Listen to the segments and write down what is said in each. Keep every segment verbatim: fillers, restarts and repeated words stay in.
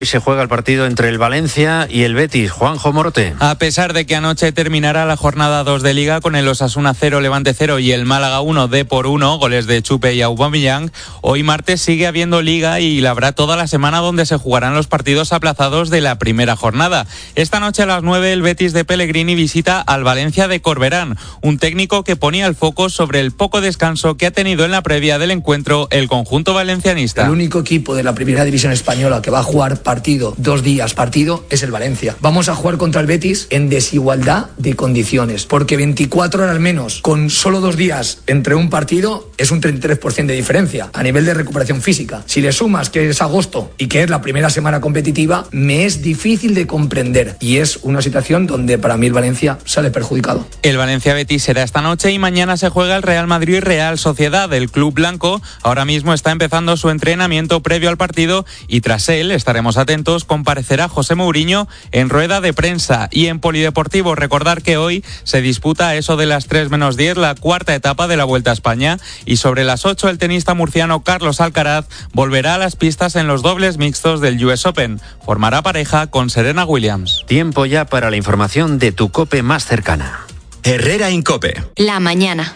Se juega el partido entre el Valencia y el Betis. Juanjo Morte. A pesar de que anoche terminará la jornada dos de Liga con el Osasuna cero, Levante cero y el Málaga uno, D por uno, goles de Chupe y Aubameyang, hoy martes sigue habiendo Liga y la habrá toda la semana donde se jugarán los partidos aplazados de la primera jornada. Esta noche a las nueve el Betis de Pellegrini visita al Valencia de Corberán, un técnico que ponía el foco sobre el poco descanso que ha tenido en la previa del encuentro el conjunto valencianista. El único equipo de la primera división española que va a jugar partido, dos días partido, es el Valencia. Vamos a jugar contra el Betis en desigualdad de condiciones, porque veinticuatro horas menos, con solo dos días entre un partido, es un treinta y tres por ciento de diferencia a nivel de recuperación física. Si le sumas que es agosto y que es la primera semana competitiva, me es difícil de comprender, y es una situación donde para mí el Valencia sale perjudicado. El Valencia-Betis será esta noche y mañana se juega el Real Madrid y Real Sociedad. El club blanco ahora mismo está empezando su entrenamiento previo al partido y tras él, estaremos atentos, comparecerá José Mourinho en rueda de prensa. Y en polideportivo, recordar que hoy se disputa a eso de las tres menos diez la cuarta etapa de la Vuelta a España y sobre las ocho el tenista murciano Carlos Alcaraz volverá a las pistas en los dobles mixtos del U S Open. Formará pareja con Serena Williams. Tiempo ya para la información de tu COPE más cercana. Herrera Incope. La mañana.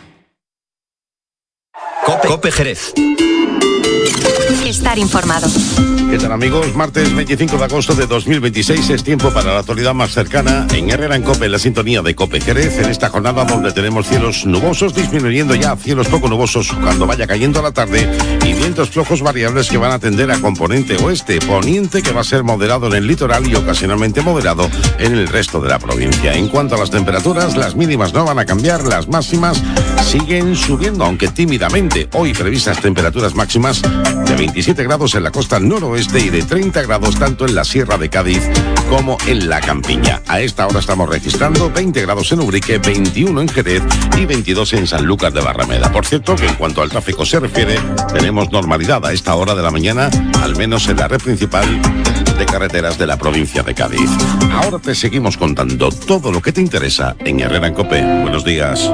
Cope, Cope Jerez. Estar informado. ¿Qué tal, amigos? Martes veinticinco de agosto de dos mil veintiséis es tiempo para la actualidad más cercana en Herrera en Cope, en la sintonía de Cope Jerez, en esta jornada donde tenemos cielos nubosos disminuyendo ya a cielos poco nubosos cuando vaya cayendo la tarde y vientos flojos variables que van a tender a componente oeste, poniente que va a ser moderado en el litoral y ocasionalmente moderado en el resto de la provincia. En cuanto a las temperaturas, las mínimas no van a cambiar, las máximas siguen subiendo, aunque tímidamente. Hoy previstas temperaturas máximas de veintisiete grados en la costa noroeste y de treinta grados tanto en la Sierra de Cádiz como en la Campiña. A esta hora estamos registrando veinte grados en Ubrique, veintiuno en Jerez y veintidós en Sanlúcar de Barrameda. Por cierto, que en cuanto al tráfico se refiere, tenemos normalidad a esta hora de la mañana, al menos en la red principal de carreteras de la provincia de Cádiz. Ahora te seguimos contando todo lo que te interesa en Herrera en Cope. Buenos días.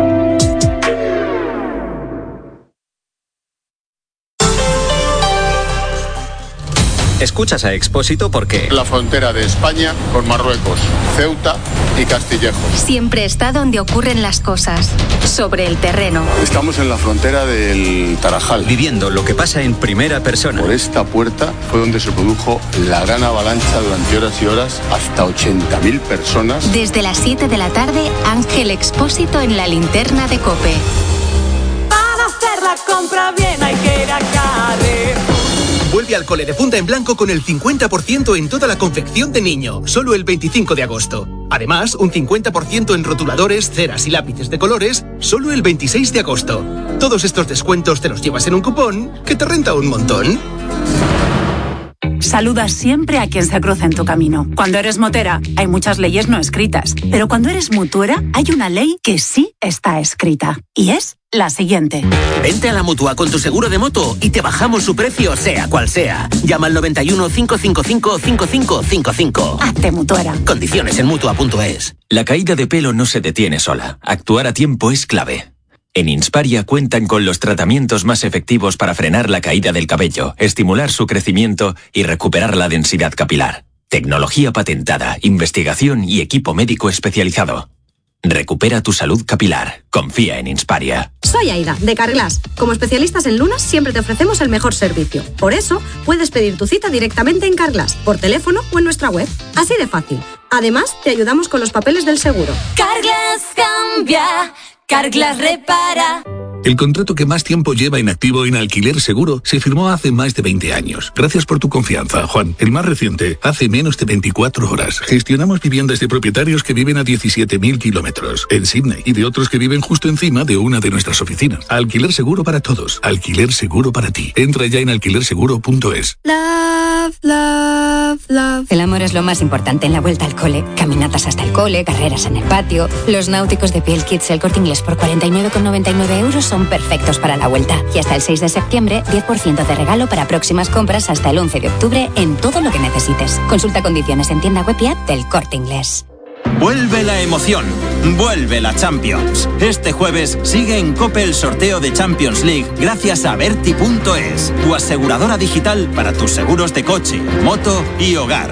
Escuchas a Expósito porque... La frontera de España con Marruecos, Ceuta y Castillejo. Siempre está donde ocurren las cosas, sobre el terreno. Estamos en la frontera del Tarajal. Viviendo lo que pasa en primera persona. Por esta puerta fue donde se produjo la gran avalancha durante horas y horas, hasta ochenta mil personas. Desde las siete de la tarde, Ángel Expósito en la linterna de COPE. Para hacer la compra bien hay que ir a Carrefour. Vuelve al cole de punta en blanco con el cincuenta por ciento en toda la confección de niño, solo el veinticinco de agosto. Además, un cincuenta por ciento en rotuladores, ceras y lápices de colores, solo el veintiséis de agosto. Todos estos descuentos te los llevas en un cupón que te renta un montón. Saluda siempre a quien se cruza en tu camino. Cuando eres motera, hay muchas leyes no escritas. Pero cuando eres mutuera, hay una ley que sí está escrita. Y es la siguiente. Vente a la Mutua con tu seguro de moto y te bajamos su precio, sea cual sea. Llama al noventa y uno, cinco cinco cinco, cinco cinco cinco cinco. Hazte mutuera. Condiciones en Mutua punto es. La caída de pelo no se detiene sola. Actuar a tiempo es clave. En Insparia cuentan con los tratamientos más efectivos para frenar la caída del cabello, estimular su crecimiento y recuperar la densidad capilar. Tecnología patentada, investigación y equipo médico especializado. Recupera tu salud capilar. Confía en Insparia. Soy Aida, de Carglass. Como especialistas en lunas, siempre te ofrecemos el mejor servicio. Por eso, puedes pedir tu cita directamente en Carglass, por teléfono o en nuestra web. Así de fácil. Además, te ayudamos con los papeles del seguro. Carglass cambia, Carglass repara. El contrato que más tiempo lleva inactivo en Alquiler Seguro se firmó hace más de veinte años. Gracias por tu confianza, Juan. El más reciente, hace menos de veinticuatro horas. Gestionamos viviendas de propietarios que viven a diecisiete mil kilómetros en Sydney y de otros que viven justo encima de una de nuestras oficinas. Alquiler Seguro para todos. Alquiler Seguro para ti. Entra ya en alquiler seguro punto es. Love, love, love. El amor es lo más importante en la vuelta al cole. Caminatas hasta el cole, carreras en el patio. Los náuticos de Piel Kids El Corte Inglés por cuarenta y nueve con noventa y nueve euros son perfectos para la vuelta. Y hasta el seis de septiembre, diez por ciento de regalo para próximas compras hasta el once de octubre en todo lo que necesites. Consulta condiciones en tienda web y app del Corte Inglés. Vuelve la emoción. Vuelve la Champions. Este jueves sigue en COPE el sorteo de Champions League gracias a Berti punto es, tu aseguradora digital para tus seguros de coche, moto y hogar.